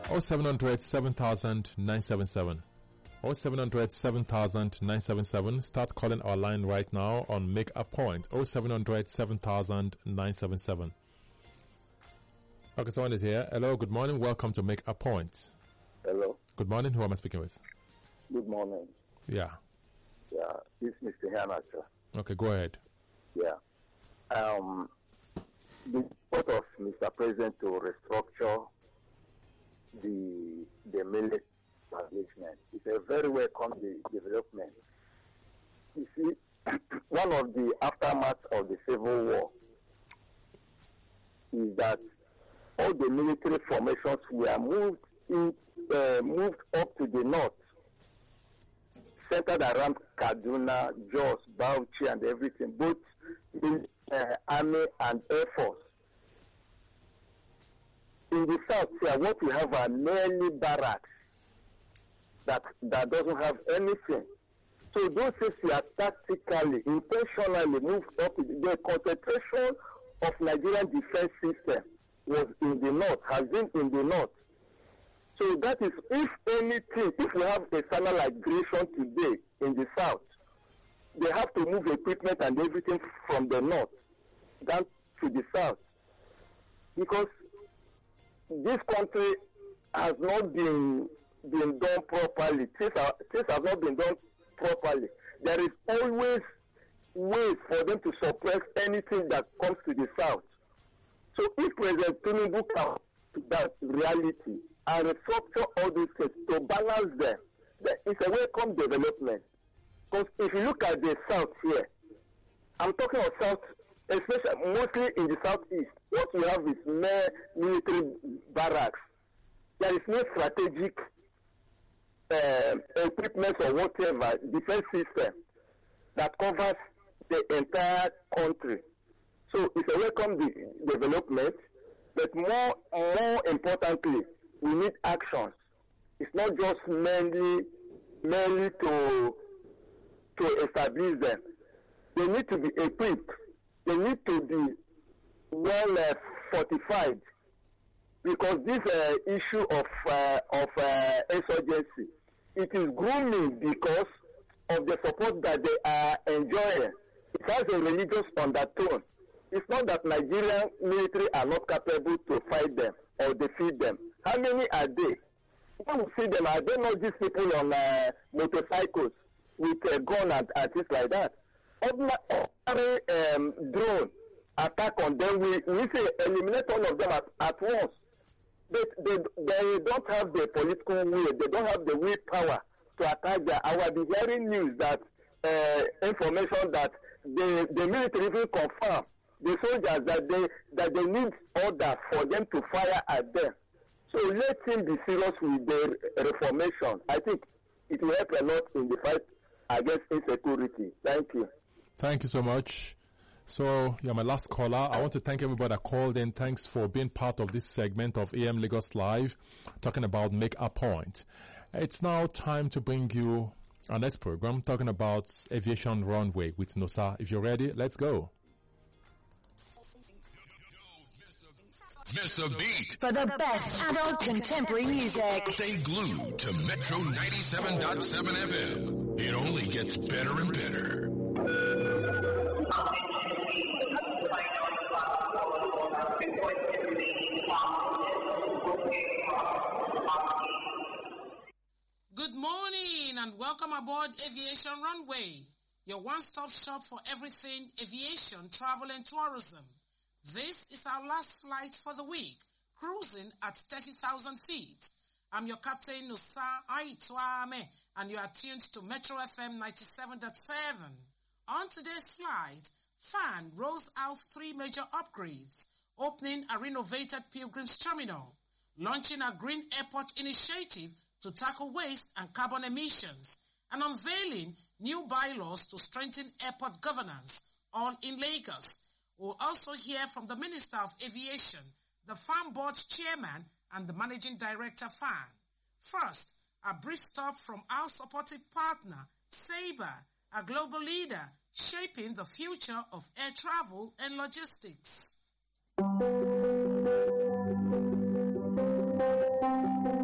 0700 7000 977. 0700 7000 977. Start calling our line right now on Make a Point. 0700 7000 977. Okay, someone is here. Hello, good morning. Welcome to Make a Point. Hello. Good morning. Who am I speaking with? Good morning. Yeah. Yeah, this is Mr. Hanacha. Okay, go ahead. Yeah. The thought of Mr. President to restructure the military establishment is a very welcome development. You see, one of the aftermath of the Civil War is that all the military formations were moved up to the north, centered around Kaduna, Jos, Bauchi, and everything, both in Army and Air Force. In the south here, what we have are merely barracks that doesn't have anything. So those things were tactically, intentionally moved up. The concentration of Nigerian defense system was in the north, has been in the north. So that is, if anything, if we have a channel migration today in the south, they have to move equipment and everything from the north down to the south. Because this country has not been done properly. Things have not been done properly. There is always ways for them to suppress anything that comes to the south. So if President Tinubu comes to that reality and restructure all these things to balance them, then it's a welcome development. Because if you look at the south here, I'm talking of south, especially mostly in the southeast, what we have is mere military barracks. There is no strategic equipment or whatever, defense system that covers the entire country. So it's a welcome development, but more importantly, we need actions. It's not just merely to establish them. They need to be equipped. They need to be well fortified, because this issue of insurgency, it is grooming because of the support that they are enjoying. It has a religious undertone. It's not that Nigerian military are not capable to fight them or defeat them. How many are they? When we see them, are they not these people on motorcycles with a gun and things like that? Ordinary drone attack on them, we say eliminate all of them at once. They don't have the political will, they don't have the willpower to attack them. I will be hearing news that information that the military will confirm the soldiers that they need order for them to fire at them. So let him be serious with the reformation. I think it will help a lot in the fight against insecurity. Thank you. Thank you so much. So, you're my last caller. I want to thank everybody that called in. Thanks for being part of this segment of AM Lagos Live, talking about Make a Point. It's now time to bring you our next program, talking about Aviation Runway with Nosa. If you're ready, let's go. Miss a beat. For the best adult contemporary music. Stay glued to Metro 97.7 FM. It only gets better and better. Good morning and welcome aboard Aviation Runway, your one-stop shop for everything aviation, travel and tourism. This is our last flight for the week, cruising at 30,000 feet. I'm your captain, Nusa Aituame, and you are tuned to Metro FM 97.7. On today's flight, FAN rolls out 3 major upgrades, opening a renovated Pilgrims Terminal, launching a Green Airport initiative to tackle waste and carbon emissions, and unveiling new bylaws to strengthen airport governance, all in Lagos. We'll also hear from the Minister of Aviation, the FAN Board Chairman, and the Managing Director FAN. First, a brief stop from our supportive partner, Sabre, a global leader shaping the future of air travel and logistics.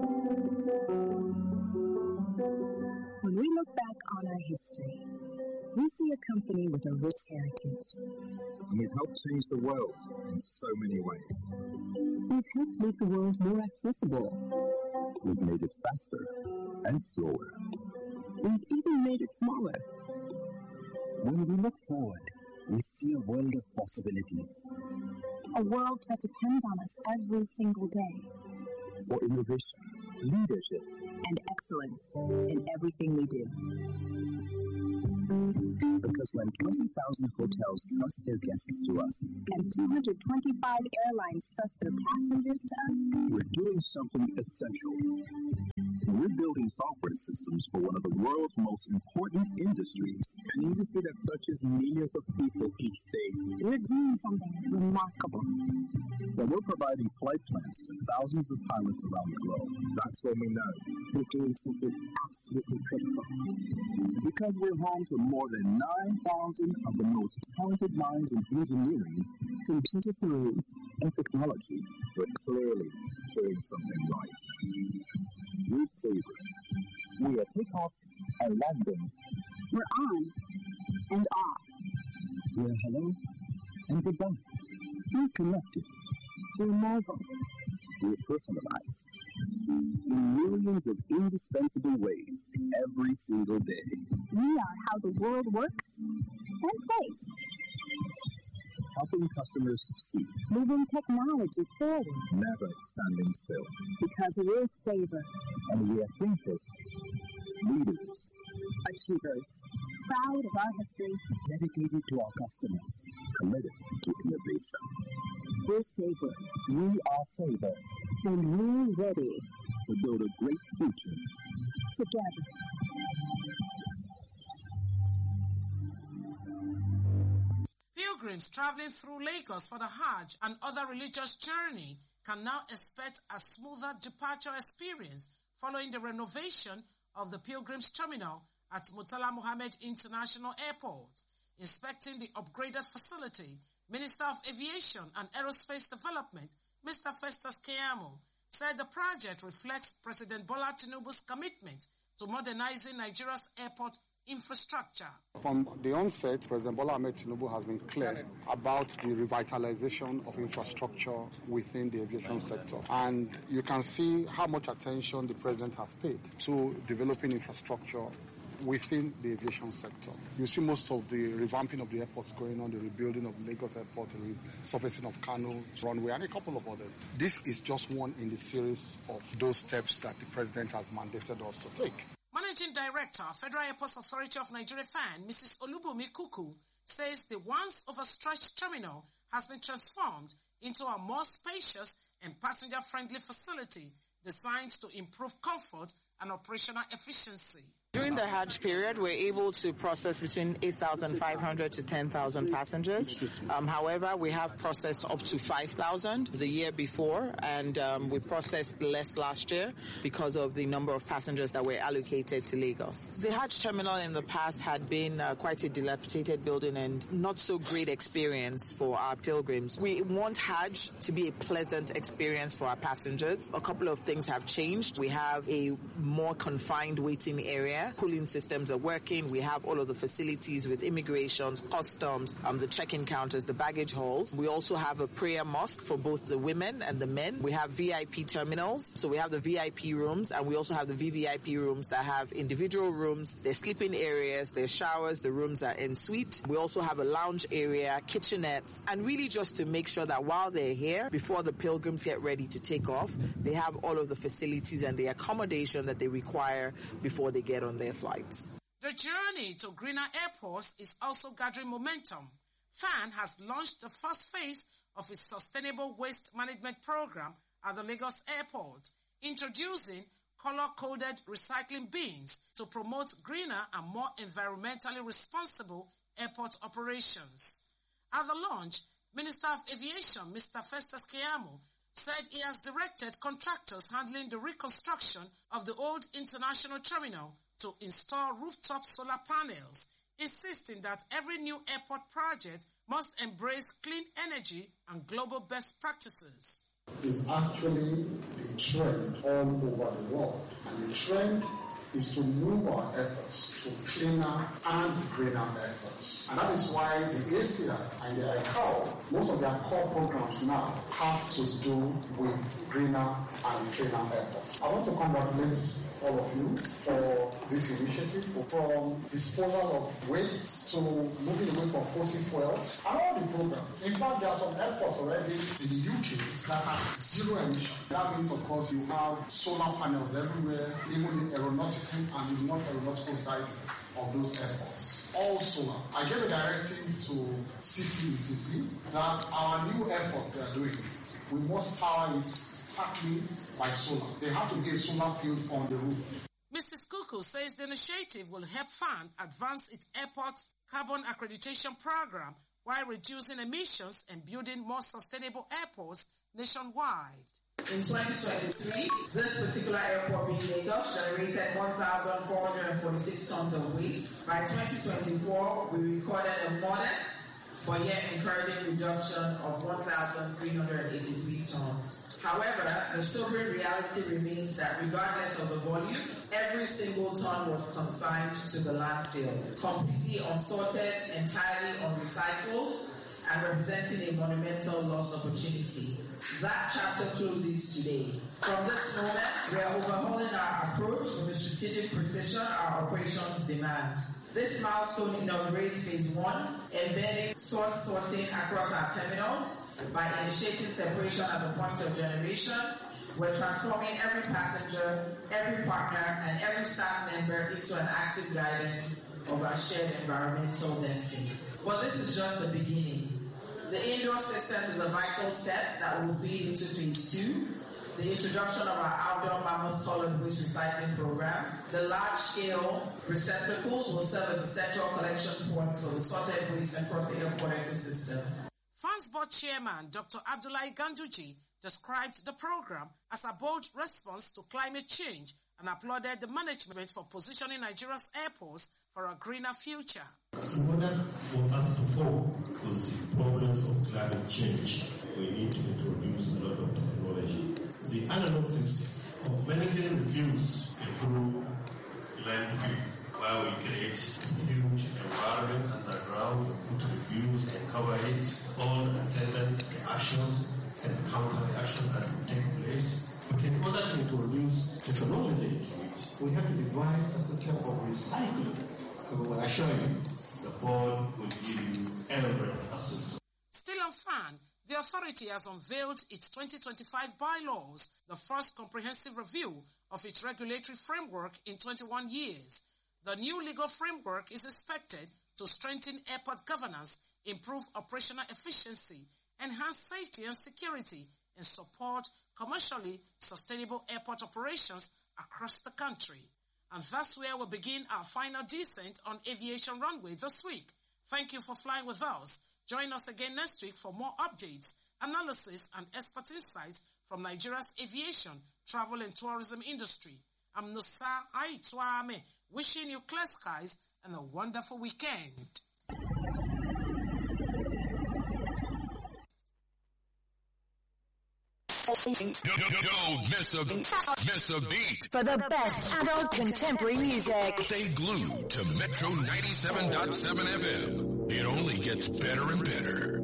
history. We see a company with a rich heritage. And we've helped change the world in so many ways. We've helped make the world more accessible. We've made it faster and slower. We've even made it smaller. When we look forward, we see a world of possibilities. A world that depends on us every single day. For innovation, leadership, and excellence in everything we do. Because when 20,000 hotels trust their guests to us, and 225 airlines trust their passengers to us, we're doing something essential. We're building software systems for one of the world's most important industries, an industry that touches millions of people each day. We're doing something remarkable. When we're providing flight plans to thousands of pilots around the globe, that's when we know we're doing something absolutely critical. Because we're home to more than 9,000 of the most talented minds in engineering, computer science, and technology, we're clearly doing something right. We're Sabre. We are takeoff and landings. We're on and off. We're hello and goodbye. We're connected. We're mobile. We're personalized. In millions of indispensable ways every single day. We are how the world works and plays. Helping customers succeed. Moving technology forward. Never standing still. Because we're Sabre. And we are thinkers, leaders, achievers. Proud of our history. Dedicated to our customers. Committed to innovation. We're Sabre. We are Sabre. And we're ready to build a great future together. Pilgrims traveling through Lagos for the Hajj and other religious journey can now expect a smoother departure experience following the renovation of the Pilgrims Terminal at Murtala Mohammed International Airport. Inspecting the upgraded facility, Minister of Aviation and Aerospace Development, Mr. Festus Keyamo, said the project reflects President Bola Tinubu's commitment to modernizing Nigeria's airport infrastructure. From the onset, President Bola Ahmed Tinubu has been clear about the revitalization of infrastructure within the aviation sector. And you can see how much attention the President has paid to developing infrastructure within the aviation sector. You see most of the revamping of the airports going on, the rebuilding of Lagos Airport, the resurfacing of Kano runway, and a couple of others. This is just one in the series of those steps that the President has mandated us to take. Managing Director, Federal Airports Authority of Nigeria FAN, Mrs. Olubumi Kuku, says the once overstretched terminal has been transformed into a more spacious and passenger-friendly facility designed to improve comfort and operational efficiency. During the Hajj period, we're able to process between 8,500 to 10,000 passengers. However, we have processed up to 5,000 the year before, and we processed less last year because of the number of passengers that were allocated to Lagos. The Hajj terminal in the past had been quite a dilapidated building and not so great experience for our pilgrims. We want Hajj to be a pleasant experience for our passengers. A couple of things have changed. We have a more confined waiting area. Cooling systems are working. We have all of the facilities with immigrations, customs, the check-in counters, the baggage halls. We also have a prayer mosque for both the women and the men. We have VIP terminals. So we have the VIP rooms, and we also have the VVIP rooms that have individual rooms. There's sleeping areas, there's showers, the rooms are en suite. We also have a lounge area, kitchenettes, and really just to make sure that while they're here, before the pilgrims get ready to take off, they have all of the facilities and the accommodation that they require before they get on their flights. The journey to greener airports is also gathering momentum. FAN has launched the first phase of its sustainable waste management program at the Lagos Airport, introducing color-coded recycling bins to promote greener and more environmentally responsible airport operations. At the launch, Minister of Aviation, Mr. Festus Keyamo, said he has directed contractors handling the reconstruction of the old international terminal to install rooftop solar panels, insisting that every new airport project must embrace clean energy and global best practices. It's actually a trend all over the world, and the trend is to move our efforts to cleaner and greener efforts. And that is why the ACI and the ICAO, most of their core programs now have to do with greener and cleaner efforts. I want to congratulate all of you for this initiative, from disposal of waste to moving away from fossil fuels and all the programs. In fact, there are some airports already in the UK that have zero emission. That means, of course, you have solar panels everywhere, even in aeronautical and non-aeronautical sites of those airports. Also, I gave a directive to CCECC that our new airport they are doing, we must power it partly by solar. There have to be a solar field on the roof. Mrs. Kuku says the initiative will help FAN advance its airport carbon accreditation program while reducing emissions and building more sustainable airports nationwide. In 2023, this particular airport being Lagos generated 1,446 tons of waste. By 2024, we recorded a modest but yet encouraging reduction of 1,383 tons. However, the sobering reality remains that regardless of the volume, every single ton was consigned to the landfill, completely unsorted, entirely unrecycled, and representing a monumental lost opportunity. That chapter closes today. From this moment, we are overhauling our approach with the strategic precision our operations demand. This milestone inaugurates phase 1, embedding source sorting across our terminals. By initiating separation at the point of generation, we're transforming every passenger, every partner, and every staff member into an active guardian of our shared environmental destiny. But this is just the beginning. The indoor system is a vital step that will feed into phase 2. The introduction of our outdoor mammoth-colored waste recycling programs. The large-scale receptacles will serve as a central collection point for the sorted waste across the airport ecosystem. FAN's board chairman, Dr. Abdullahi Ganduji, described the program as a bold response to climate change and applauded the management for positioning Nigeria's airports for a greener future. In order for us to cope with the problems of climate change, we need to introduce a lot of technology. The analog system of managing refuse through landfill, where we create huge environment underground, put refuse and cover it, all attendant actions and counter-actions that will take place. But in order to introduce technology into it, we have to devise a system of recycling. So I assure you, the board will give you every assistance. Still on FAN, the authority has unveiled its 2025 bylaws, the first comprehensive review of its regulatory framework in 21 years. The new legal framework is expected to strengthen airport governance, improve operational efficiency, enhance safety and security, and support commercially sustainable airport operations across the country. And that's where we begin our final descent on Aviation Runway this week. Thank you for flying with us. Join us again next week for more updates, analysis, and expert insights from Nigeria's aviation, travel, and tourism industry. I'm Nusa Aituame, wishing you clear skies and a wonderful weekend. Don't miss a beat. For the best adult contemporary music. Stay glued to Metro 97.7 FM. It only gets better and better.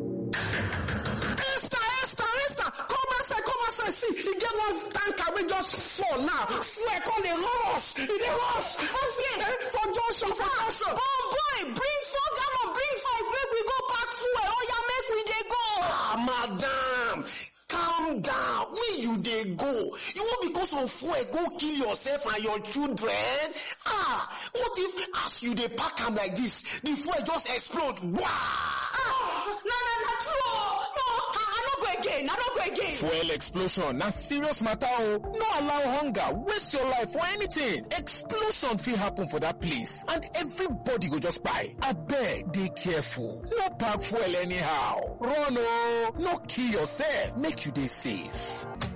Esther, come outside, see, he get one tanker we just fall now. Fuel come the rush, for Johnson, for Castle. Oh boy, bring 4 gallon, bring 5, make we go pack fuel. Oh yeah, make we dey go. Ah, madam. Calm down. Where you dey go? You want because of fuel go kill yourself and your children? What if as you dey pack am like this, the fuel just explode? Wow! No, true. No, I don't go again. Fuel explosion, na serious matter o. No allow hunger waste your life for anything. Explosion fit happen for that place and everybody go just kpai. Abeg, dey careful. No pack fuel anyhow. Run o. No kill yourself. Make you dey safe.